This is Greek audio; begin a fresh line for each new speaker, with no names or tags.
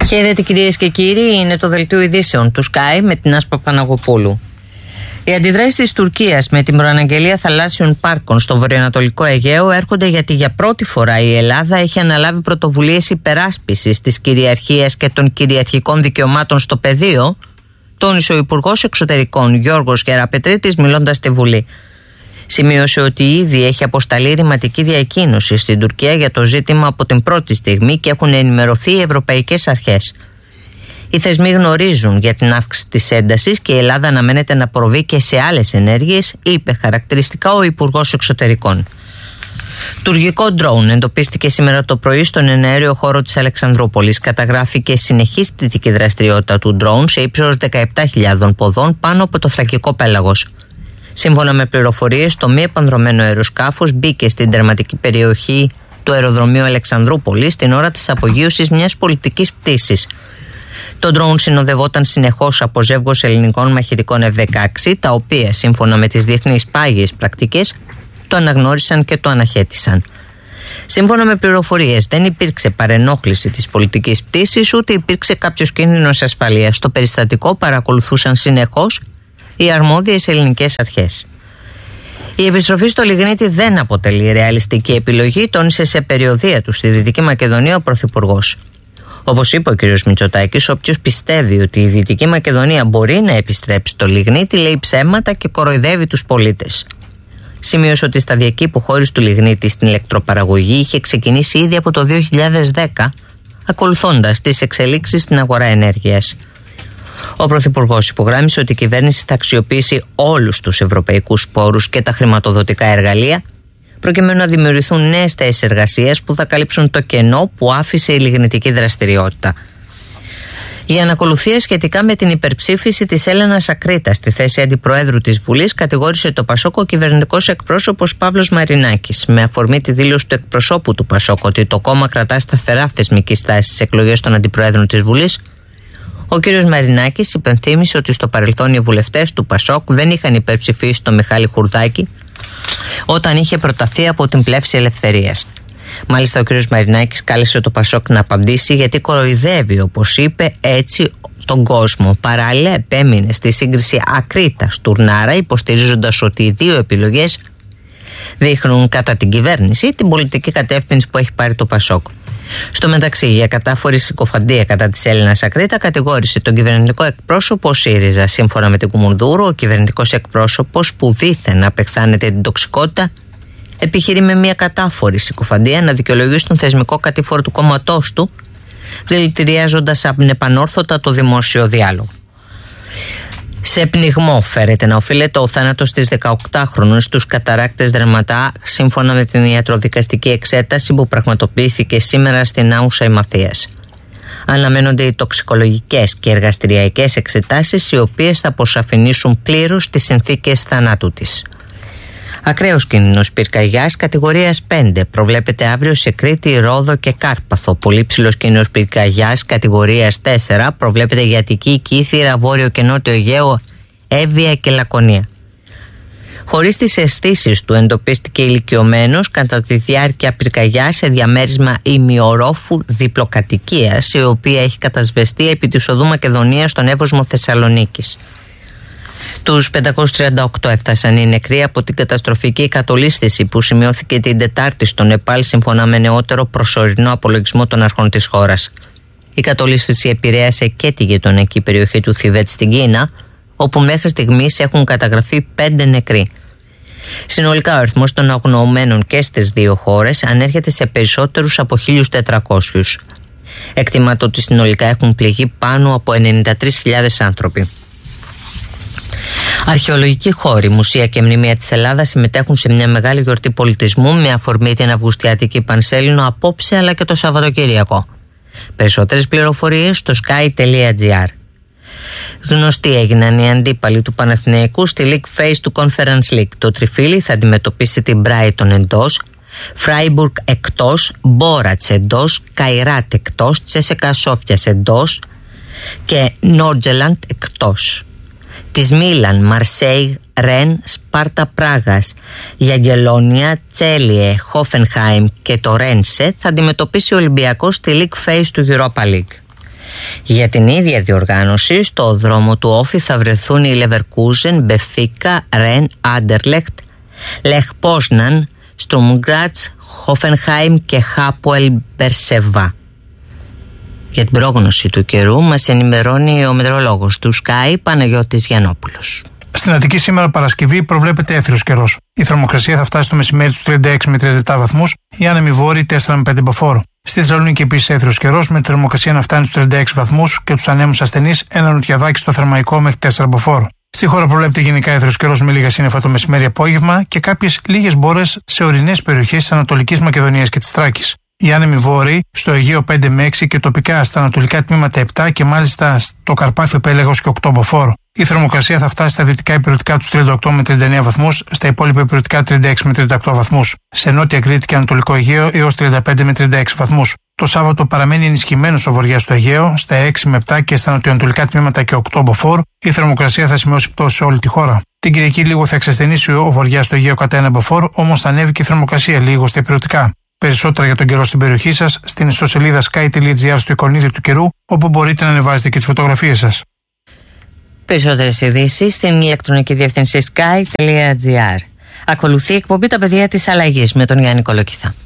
Χαίρετε κυρίες και κύριοι, είναι το δελτίο ειδήσεων του Sky με την Άσπα Παναγοπούλου. Οι αντιδράσεις της Τουρκίας με την προαναγγελία θαλάσσιων πάρκων στο βορειοανατολικό Αιγαίο έρχονται γιατί για πρώτη φορά η Ελλάδα έχει αναλάβει πρωτοβουλίες υπεράσπισης της κυριαρχίας και των κυριαρχικών δικαιωμάτων στο πεδίο, τόνισε ο Υπουργός Εξωτερικών Γιώργος Γεραπετρίτης μιλώντας στη Βουλή. Σημείωσε ότι ήδη έχει αποσταλεί ρηματική διακοίνωση στην Τουρκία για το ζήτημα από την πρώτη στιγμή και έχουν ενημερωθεί οι ευρωπαϊκές αρχές. Οι θεσμοί γνωρίζουν για την αύξηση της έντασης και η Ελλάδα αναμένεται να προβεί και σε άλλες ενέργειες, είπε χαρακτηριστικά ο Υπουργός Εξωτερικών. Τουρκικό ντρόουν εντοπίστηκε σήμερα το πρωί στον εναέριο χώρο της Αλεξανδρούπολης. Καταγράφηκε συνεχής πτυτική δραστηριότητα του ντρόουν σε ύψος 17.000 ποδών πάνω από το θρακικό πέλαγος. Σύμφωνα με πληροφορίες, το μη επανδρωμένο αεροσκάφος μπήκε στην τερματική περιοχή του αεροδρομίου Αλεξανδρούπολης την ώρα της απογείωσης μιας πολιτικής πτήσης. Το ντρόουν συνοδευόταν συνεχώς από ζεύγος ελληνικών μαχητικών F-16, τα οποία σύμφωνα με τις διεθνείς πάγιες πρακτικές το αναγνώρισαν και το αναχέτησαν. Σύμφωνα με πληροφορίες, δεν υπήρξε παρενόχληση της πολιτικής πτήσης, ούτε υπήρξε κάποιος κίνδυνος ασφαλείας. Το περιστατικό παρακολουθούσαν συνεχώς οι αρμόδιες ελληνικές αρχές. Η επιστροφή στο λιγνίτη δεν αποτελεί ρεαλιστική επιλογή, τόνισε σε περιοδεία του στη Δυτική Μακεδονία ο Πρωθυπουργός. Όπως είπε ο κ. Μητσοτάκης, όποιος πιστεύει ότι η Δυτική Μακεδονία μπορεί να επιστρέψει στο λιγνίτη λέει ψέματα και κοροϊδεύει τους πολίτες. Σημείωσε ότι η σταδιακή υποχώρηση του λιγνίτη στην ηλεκτροπαραγωγή είχε ξεκινήσει ήδη από το 2010, ακολουθώντας τις εξελίξεις στην αγορά ενέργειας. Ο Πρωθυπουργός υπογράμμισε ότι η κυβέρνηση θα αξιοποιήσει όλους τους ευρωπαϊκούς πόρους και τα χρηματοδοτικά εργαλεία προκειμένου να δημιουργηθούν νέες θέσεις εργασίας που θα καλύψουν το κενό που άφησε η λιγνητική δραστηριότητα. Η ανακολουθία σχετικά με την υπερψήφιση της Έλενας Ακρίτα στη θέση αντιπροέδρου της Βουλής κατηγόρησε το Πασόκ ο κυβερνητικός εκπρόσωπος Παύλος Μαρινάκης. Με αφορμή τη δήλωση του εκπροσώπου του Πασόκ ότι το κόμμα κρατά σταθερά θεσμική στάση στις εκλογές των αντιπροέδρων της Βουλής, ο κ. Μαρινάκης υπενθύμησε ότι στο παρελθόν οι βουλευτές του Πασόκ δεν είχαν υπερψηφίσει τον Μιχάλη Χουρδάκη όταν είχε προταθεί από την Πλεύση Ελευθερίας. Μάλιστα ο κ. Μαρινάκης κάλεσε το Πασόκ να απαντήσει γιατί κοροϊδεύει, όπως είπε, έτσι τον κόσμο. Παράλληλα επέμεινε στη σύγκριση Ακρίτας-Τουρνάρα, υποστηρίζοντας ότι οι δύο επιλογές δείχνουν κατά την κυβέρνηση την πολιτική κατεύθυνση που έχει πάρει το Πασόκ. Στο μεταξύ, για κατάφορη συκοφαντία κατά της Έλενας Ακρίτα κατηγόρησε τον κυβερνητικό εκπρόσωπο ΣΥΡΙΖΑ. Σύμφωνα με την Κουμουνδούρου, ο κυβερνητικός εκπρόσωπος που δήθεν απεχθάνεται την τοξικότητα επιχειρεί με μια κατάφορη συκοφαντία να δικαιολογήσει τον θεσμικό κατήφορο του κόμματός του, δηλητηριάζοντας ανεπανόρθωτα το δημόσιο διάλογο. Σε πνιγμό φέρεται να οφείλεται ο θάνατος της 18χρονης στους καταράκτες Δερματά, σύμφωνα με την ιατροδικαστική εξέταση που πραγματοποιήθηκε σήμερα στην Άουσα Ημαθίας. Αναμένονται οι τοξικολογικές και εργαστηριακές εξετάσεις, οι οποίες θα αποσαφηνίσουν πλήρως τις συνθήκες θανάτου της. Ακραίος κίνδυνος πυρκαγιάς κατηγορίας 5 προβλέπεται αύριο σε Κρήτη, Ρόδο και Κάρπαθο. Πολύ ψηλός κίνδυνος πυρκαγιάς κατηγορίας 4 προβλέπεται για Αττική, Κύθυρα, Βόρειο και Νότιο Αιγαίο, Εύβοια και Λακωνία. Χωρίς τις αισθήσεις του εντοπίστηκε ηλικιωμένος κατά τη διάρκεια πυρκαγιάς σε διαμέρισμα ημιορόφου διπλοκατοικίας, η οποία έχει κατασβεστεί επί της οδού Μακεδονίας στον Εύωσμο Θεσσαλονίκης. Τους 538 έφτασαν οι νεκροί από την καταστροφική κατολίσθηση που σημειώθηκε την Τετάρτη στο Νεπάλ, σύμφωνα με νεότερο προσωρινό απολογισμό των αρχών της χώρας. Η κατολίσθηση επηρέασε και τη γειτονική περιοχή του Θιβέτ στην Κίνα, όπου μέχρι στιγμής έχουν καταγραφεί 5 νεκροί. Συνολικά ο αριθμός των αγνοωμένων και στις δύο χώρες ανέρχεται σε περισσότερους από 1.400. Εκτιμάται ότι συνολικά έχουν πληγεί πάνω από 93.000 άνθρωποι. Αρχαιολογικοί χώροι, μουσεία και μνημεία της Ελλάδας συμμετέχουν σε μια μεγάλη γιορτή πολιτισμού με αφορμή την Αυγουστιάτικη Πανσέλινο απόψε αλλά και το Σαββατοκύριακο. Περισσότερες πληροφορίες στο sky.gr. Γνωστοί έγιναν οι αντίπαλοι του Παναθηναϊκού στη League Phase του Conference League. Το τριφύλι θα αντιμετωπίσει την Brighton εντός, Φράιμπουργκ εκτός, Μπόρατς εντός, Καϊράτ εκτός, Τσέσεκα Σόφιας εντός και Νόρτζελαντ εκτός. Της Μίλαν, Μαρσέιγ, Ρεν, Σπάρτα Πράγας, Γιαγγελόνια, Τσέλιε, Χόφενχάιμ και το Ρένσε θα αντιμετωπίσει ο Ολυμπιακός στη League Phase του Europa League. Για την ίδια διοργάνωση, στο δρόμο του Όφη θα βρεθούν οι Leverkusen, Μπεφίκα, Ρεν, Άντερλεχτ, Λεχ Πόσναν, Στρουμγκράτς, Χόφενχάιμ και Χάποελ Μπερσεβά. Για την πρόγνωση του καιρού μας ενημερώνει ο μετεωρολόγος του Sky, Παναγιώτης Γιαννόπουλος.
Στην Αττική σήμερα Παρασκευή προβλέπεται έθριος καιρός. Η θερμοκρασία θα φτάσει το μεσημέρι στους 36 με 37 βαθμούς, η άνεμη βόρειοι 4 με 5 μποφόρ. Στη Θεσσαλονίκη επίσης έθριος καιρός, με τη θερμοκρασία να φτάνει στους 36 βαθμούς και τους ανέμους ασθενείς ένα νοτιαδάκι στο Θερμαϊκό μέχρι 4 μποφόρ. Στη χώρα προβλέπεται γενικά έθριος καιρός με λίγα σύννεφα το μεσημέρι-απόγευμα και κάποιες λίγες μπόρες σε ορεινές περιοχές της Ανατολικής Μακεδονίας και της Θράκης. Οι άνεμοι βόρειοι στο Αιγαίο 5 με 6 και τοπικά στα ανατολικά τμήματα 7 και μάλιστα στο Καρπάθιο Πέλαγος και 8 μποφόρ. Η θερμοκρασία θα φτάσει στα δυτικά υπηρετικά τους 38 με 39 βαθμούς, στα υπόλοιπα υπηρετικά 36 με 38 βαθμούς. Σε νότια Κρήτη και Ανατολικό Αιγαίο έως 35 με 36 βαθμούς. Το Σάββατο παραμένει ενισχυμένος ο βοριάς στο Αιγαίο, στα 6 με 7 και στα νοτιοανατολικά τμήματα και 8 μποφόρ. Η θερμοκρασία θα σημειώσει πτώση σε όλη τη χώρα. Την Κυριακή λίγο θα εξασθενήσει ο βοριάς στο Αιγαίο κατά 1 μποφόρ, όμως θα ανέβει και η θερμοκρασία λίγο στα υπηρετικά. Περισσότερα για τον καιρό στην περιοχή σας στην ιστοσελίδα sky.gr στο εικονίδιο του καιρού, όπου μπορείτε να ανεβάζετε και τις φωτογραφίες σας.
Περισσότερες ειδήσεις στην ηλεκτρονική διεύθυνση sky.gr. Ακολουθεί η εκπομπή «Τα παιδιά της αλλαγής» με τον Γιάννη Κολοκυθά.